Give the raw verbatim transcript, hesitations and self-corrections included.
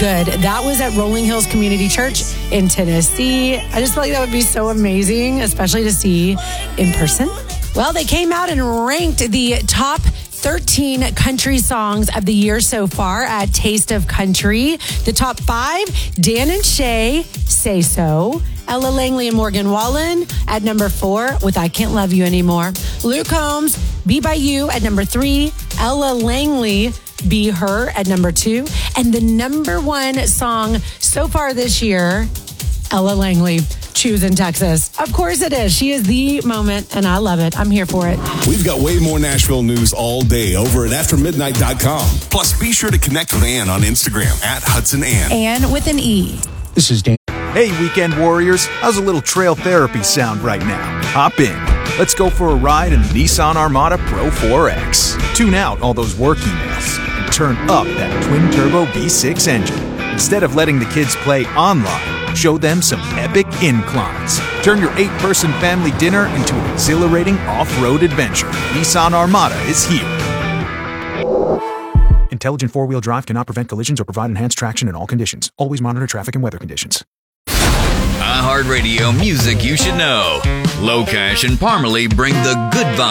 good. That was at Rolling Hills Community Church in Tennessee. I just feel like that would be so amazing, especially to see in person. Well, they came out and ranked the top thirteen country songs of the year so far at Taste of Country. The top five, Dan and Shay, Say So. Ella Langley and Morgan Wallen at number four with I Can't Love You Anymore. Luke Combs, Be By You at number three. Ella Langley, Be Her at number two. And the number one song so far this year, Ella Langley, Choosing Texas. Of course it is. She is the moment, and I love it. I'm here for it. We've got way more Nashville news all day over at after midnight dot com. Plus, be sure to connect with Ann on Instagram at Hudson Ann. Ann with an E. This is Dan. Hey, weekend warriors. How's a little trail therapy sound right now? Hop in. Let's go for a ride in the Nissan Armada Pro four X. Tune out all those work emails and turn up that twin-turbo V six engine. Instead of letting the kids play online, show them some epic inclines. Turn your eight-person family dinner into an exhilarating off-road adventure. Nissan Armada is here. Intelligent four-wheel drive cannot prevent collisions or provide enhanced traction in all conditions. Always monitor traffic and weather conditions. iHeartRadio music you should know. Locash and Parmalee bring the good vibes.